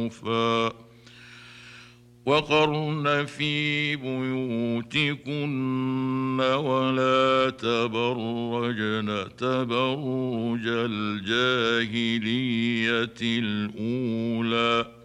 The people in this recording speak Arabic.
وقرن في بيوتكن ولا تبرجن تبرج الجاهلية الأولى